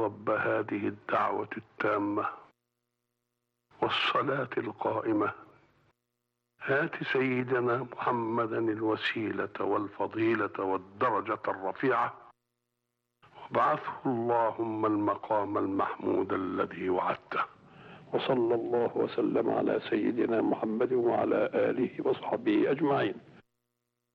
رب هذه الدعوة التامة والصلاة القائمة هات سيدنا محمدا الوسيلة والفضيلة والدرجة الرفيعة وابعثه اللهم المقام المحمود الذي وعدته. وصلى الله وسلم على سيدنا محمد وعلى آله وصحبه أجمعين.